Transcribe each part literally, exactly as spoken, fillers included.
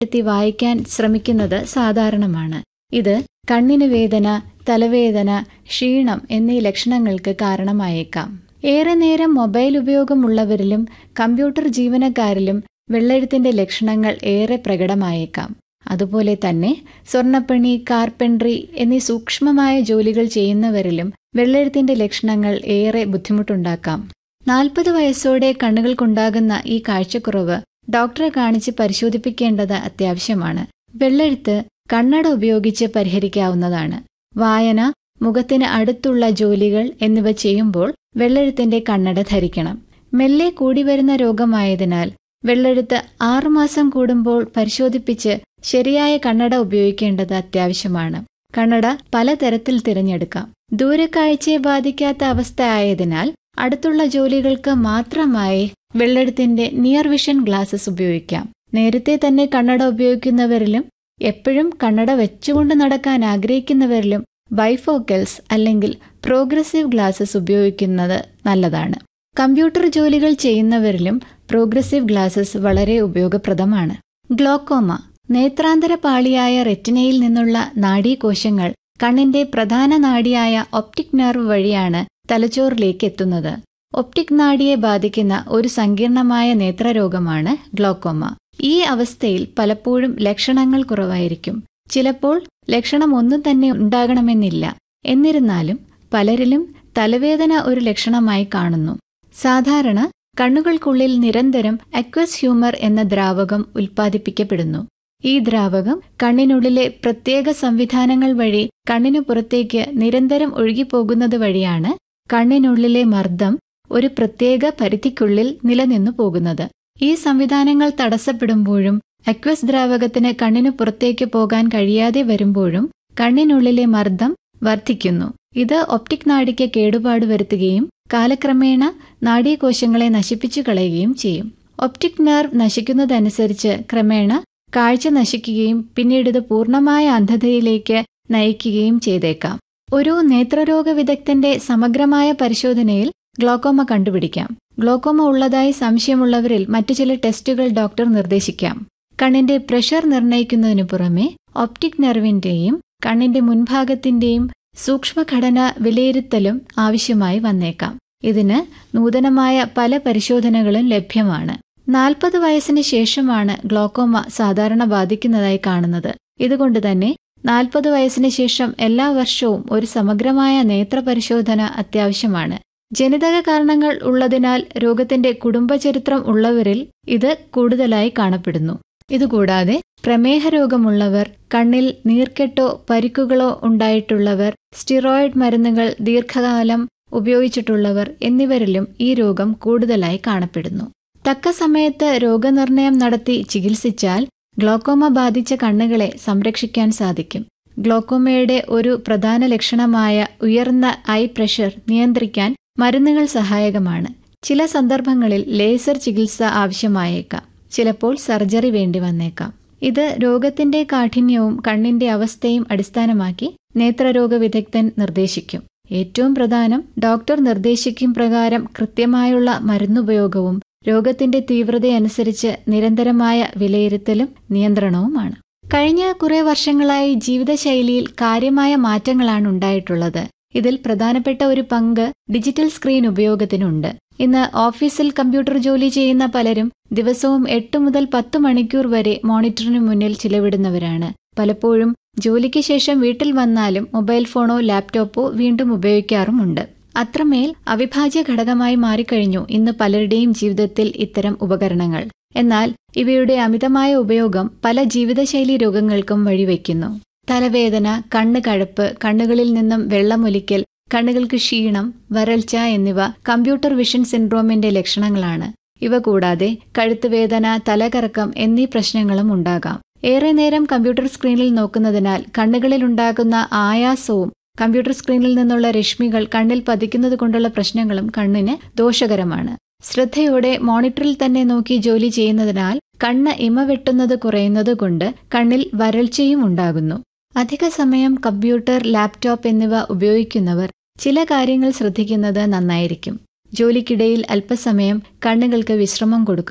എത്തി വായിക്കാൻ ശ്രമിക്കുന്നത് സാധാരണമാണ്. ഇത് കണ്ണിന് വേദന, തലവേദന, ക്ഷീണം എന്നീ ലക്ഷണങ്ങൾക്ക് കാരണമായേക്കാം. ഏറെ നേരം മൊബൈൽ ഉപയോഗമുള്ളവരിലും കമ്പ്യൂട്ടർ ജീവനക്കാരിലും വെള്ളെഴുത്തിന്റെ ലക്ഷണങ്ങൾ ഏറെ പ്രകടമായേക്കാം. അതുപോലെ തന്നെ സ്വർണ്ണപ്പണി, കാർപ്പൻട്രി എന്നീ സൂക്ഷ്മമായ ജോലികൾ ചെയ്യുന്നവരിലും വെള്ളെഴുത്തിന്റെ ലക്ഷണങ്ങൾ ഏറെ ബുദ്ധിമുട്ടുണ്ടാക്കാം. നാൽപ്പത് വയസ്സോടെ കണ്ണുകൾക്കുണ്ടാകുന്ന ഈ കാഴ്ചക്കുറവ് ഡോക്ടറെ കാണിച്ച് പരിശോധിപ്പിക്കേണ്ടത് അത്യാവശ്യമാണ്. വെള്ളെഴുത്ത് കണ്ണട ഉപയോഗിച്ച് പരിഹരിക്കാവുന്നതാണ്. വായന, മുഖത്തിന് അടുത്തുള്ള ജോലികൾ എന്നിവ ചെയ്യുമ്പോൾ വെള്ളെഴുത്തിന്റെ കണ്ണട ധരിക്കണം. മെല്ലെ കൂടിവരുന്ന രോഗമായതിനാൽ വെള്ളെഴുത്ത് ആറുമാസം കൂടുമ്പോൾ പരിശോധിപ്പിച്ച് ശരിയായ കണ്ണട ഉപയോഗിക്കേണ്ടത് അത്യാവശ്യമാണ്. കണ്ണട പലതരത്തിൽ തിരഞ്ഞെടുക്കാം. ദൂരക്കാഴ്ചയെ ബാധിക്കാത്ത അവസ്ഥ ആയതിനാൽ അടുത്തുള്ള ജോലികൾക്ക് മാത്രമായി വെള്ളെഴുത്തിന്റെ നിയർ വിഷൻ ഗ്ലാസസ് ഉപയോഗിക്കാം. നേരത്തെ തന്നെ കണ്ണട ഉപയോഗിക്കുന്നവരിലും എപ്പോഴും കണ്ണട വെച്ചുകൊണ്ട് നടക്കാൻ ആഗ്രഹിക്കുന്നവരിലും ബൈഫോക്കൽസ് അല്ലെങ്കിൽ പ്രോഗ്രസീവ് ഗ്ലാസസ് ഉപയോഗിക്കുന്നത് നല്ലതാണ്. കമ്പ്യൂട്ടർ ജോലികൾ ചെയ്യുന്നവരിലും പ്രോഗ്രസീവ് ഗ്ലാസസ് വളരെ ഉപയോഗപ്രദമാണ്. ഗ്ലോക്കോമ, നേത്രാന്തര പാളിയായ റെറ്റിനയിൽ നിന്നുള്ള നാഡീകോശങ്ങൾ കണ്ണിന്റെ പ്രധാന നാഡിയായ ഒപ്റ്റിക് നെർവ് വഴിയാണ് തലച്ചോറിലേക്ക് എത്തുന്നത്. ഒപ്റ്റിക് നാഡിയെ ബാധിക്കുന്ന ഒരു സങ്കീർണമായ നേത്രരോഗമാണ് ഗ്ലോക്കോമ. ഈ അവസ്ഥയിൽ പലപ്പോഴും ലക്ഷണങ്ങൾ കുറവായിരിക്കും. ചിലപ്പോൾ ലക്ഷണം ഒന്നും തന്നെ ഉണ്ടാകണമെന്നില്ല. എന്നിരുന്നാലും പലരിലും തലവേദന ഒരു ലക്ഷണമായി കാണുന്നു. സാധാരണ കണ്ണുകൾക്കുള്ളിൽ നിരന്തരം അക്വസ് ഹ്യൂമർ എന്ന ദ്രാവകം ഉൽപ്പാദിപ്പിക്കപ്പെടുന്നു. ഈ ദ്രാവകം കണ്ണിനുള്ളിലെ പ്രത്യേക സംവിധാനങ്ങൾ വഴി കണ്ണിനു പുറത്തേക്ക് നിരന്തരം ഒഴുകിപ്പോകുന്നത് വഴിയാണ് കണ്ണിനുള്ളിലെ മർദ്ദം ഒരു പ്രത്യേക പരിധിക്കുള്ളിൽ നിലനിന്നു പോകുന്നത്. ഈ സംവിധാനങ്ങൾ തടസ്സപ്പെടുമ്പോഴും അക്വസ് ദ്രാവകത്തിന് കണ്ണിനു പുറത്തേക്ക് പോകാൻ കഴിയാതെ വരുമ്പോഴും കണ്ണിനുള്ളിലെ മർദ്ദം വർദ്ധിക്കുന്നു. ഇത് ഒപ്റ്റിക് നാഡിക്ക് കേടുപാട് വരുത്തുകയും കാലക്രമേണ നാഡീകോശങ്ങളെ നശിപ്പിച്ചു കളയുകയും ചെയ്യും. ഒപ്റ്റിക് നെർവ് നശിക്കുന്നതനുസരിച്ച് ക്രമേണ കാഴ്ച നശിക്കുകയും പിന്നീട് ഇത് പൂർണ്ണമായ അന്ധതയിലേക്ക് നയിക്കുകയും ചെയ്തേക്കാം. ഒരു നേത്രരോഗ വിദഗ്ധന്റെ സമഗ്രമായ പരിശോധനയിൽ ഗ്ലോക്കോമ കണ്ടുപിടിക്കാം. ഗ്ലോക്കോമ ഉള്ളതായി സംശയമുള്ളവരിൽ മറ്റു ചില ടെസ്റ്റുകൾ ഡോക്ടർ നിർദ്ദേശിക്കാം. കണ്ണിന്റെ പ്രഷർ നിർണ്ണയിക്കുന്നതിനു പുറമെ ഒപ്റ്റിക് നെർവിന്റെയും കണ്ണിന്റെ മുൻഭാഗത്തിന്റെയും സൂക്ഷ്മഘടന വിലയിരുത്തലും ആവശ്യമായി വന്നേക്കാം. ഇതിന് നൂതനമായ പല പരിശോധനകളും ലഭ്യമാണ്. നാൽപ്പത് വയസ്സിന് ശേഷമാണ് ഗ്ലോക്കോമ സാധാരണ ബാധിക്കുന്നതായി കാണുന്നത്. ഇതുകൊണ്ട് തന്നെ നാൽപ്പത് വയസ്സിന് ശേഷം എല്ലാ വർഷവും ഒരു സമഗ്രമായ നേത്രപരിശോധന അത്യാവശ്യമാണ്. ജനിതക കാരണങ്ങൾ ഉള്ളതിനാൽ രോഗത്തിന്റെ കുടുംബചരിത്രം ഉള്ളവരിൽ ഇത് കൂടുതലായി കാണപ്പെടുന്നു. ഇതുകൂടാതെ പ്രമേഹ രോഗമുള്ളവർ, കണ്ണിൽ നീർക്കെട്ടോ പരിക്കുകളോ ഉണ്ടായിട്ടുള്ളവർ, സ്റ്റിറോയിഡ് മരുന്നുകൾ ദീർഘകാലം ഉപയോഗിച്ചിട്ടുള്ളവർ എന്നിവരിലും ഈ രോഗം കൂടുതലായി കാണപ്പെടുന്നു. തക്ക സമയത്ത് രോഗനിർണയം നടത്തി ചികിത്സിച്ചാൽ ഗ്ലോക്കോമ ബാധിച്ച കണ്ണുകളെ സംരക്ഷിക്കാൻ സാധിക്കും. ഗ്ലോക്കോമയുടെ ഒരു പ്രധാന ലക്ഷണമായ ഉയർന്ന ഐ പ്രഷർ നിയന്ത്രിക്കാൻ മരുന്നുകൾ സഹായകമാണ്. ചില സന്ദർഭങ്ങളിൽ ലേസർ ചികിത്സ ആവശ്യമായേക്കാം. ചിലപ്പോൾ സർജറി വേണ്ടി വന്നേക്കാം. ഇത് രോഗത്തിന്റെ കാഠിന്യവും കണ്ണിന്റെ അവസ്ഥയും അടിസ്ഥാനമാക്കി നേത്രരോഗ വിദഗ്ധൻ നിർദ്ദേശിക്കും. ഏറ്റവും പ്രധാനം ഡോക്ടർ നിർദ്ദേശിക്കും പ്രകാരം കൃത്യമായുള്ള മരുന്നുപയോഗവും രോഗത്തിന്റെ തീവ്രതയനുസരിച്ച് നിരന്തരമായ വിലയിരുത്തലും നിയന്ത്രണവുമാണ്. കഴിഞ്ഞ കുറെ വർഷങ്ങളായി ജീവിതശൈലിയിൽ കാര്യമായ മാറ്റങ്ങളാണ് ഉണ്ടായിട്ടുള്ളത്. ഇതിൽ പ്രധാനപ്പെട്ട ഒരു പങ്ക് ഡിജിറ്റൽ സ്ക്രീൻ ഉപയോഗത്തിനുണ്ട്. ഇന്ന് ഓഫീസിൽ കമ്പ്യൂട്ടർ ജോലി ചെയ്യുന്ന പലരും ദിവസവും എട്ട് മുതൽ പത്ത് മണിക്കൂർ വരെ മോണിറ്ററിനു മുന്നിൽ ചിലവിടുന്നവരാണ്. പലപ്പോഴും ജോലിക്ക് ശേഷം വീട്ടിൽ വന്നാലും മൊബൈൽ ഫോണോ ലാപ്ടോപ്പോ വീണ്ടും ഉപയോഗിക്കാറുമുണ്ട്. അത്രമേൽ അവിഭാജ്യ ഘടകമായി മാറിക്കഴിഞ്ഞു ഇന്ന് പലരുടെയും ജീവിതത്തിൽ ഇത്തരം ഉപകരണങ്ങൾ. എന്നാൽ ഇവയുടെ അമിതമായ ഉപയോഗം പല ജീവിതശൈലി രോഗങ്ങൾക്കും വഴിവെക്കുന്നു. തലവേദന, കണ്ണ് കഴപ്പ്, കണ്ണുകളിൽ നിന്നും വെള്ളമൊലിക്കൽ, കണ്ണുകൾക്ക് ക്ഷീണം, വരൾച്ച എന്നിവ കമ്പ്യൂട്ടർ വിഷൻ സിൻഡ്രോമിന്റെ ലക്ഷണങ്ങളാണ്. ഇവ കൂടാതെ കഴുത്തുവേദന, തലകറക്കം എന്നീ പ്രശ്നങ്ങളും ഉണ്ടാകാം. ഏറെ നേരം കമ്പ്യൂട്ടർ സ്ക്രീനിൽ നോക്കുന്നതിനാൽ കണ്ണുകളിലുണ്ടാകുന്ന ആയാസവും കമ്പ്യൂട്ടർ സ്ക്രീനിൽ നിന്നുള്ള രശ്മികൾ കണ്ണിൽ പതിക്കുന്നത് കൊണ്ടുള്ള പ്രശ്നങ്ങളും കണ്ണിന് ദോഷകരമാണ്. ശ്രദ്ധയോടെ മോണിറ്ററിൽ തന്നെ നോക്കി ജോലി ചെയ്യുന്നതിനാൽ കണ്ണ് ഇമ വെട്ടുന്നത് കുറയുന്നത് കൊണ്ട് കണ്ണിൽ വരൾച്ചയും ഉണ്ടാകുന്നു. അധിക സമയം കമ്പ്യൂട്ടർ, ലാപ്ടോപ്പ് എന്നിവ ഉപയോഗിക്കുന്നവർ ചില കാര്യങ്ങൾ ശ്രദ്ധിക്കുന്നത് നന്നായിരിക്കും. ജോലിക്കിടയിൽ അല്പസമയം കണ്ണുകൾക്ക് വിശ്രമം കൊടുക്കുക.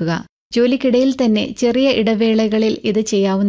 ജോലിക്കിടയിൽ തന്നെ ചെറിയ ഇടവേളകളിൽ ഇത് ചെയ്യാവുന്ന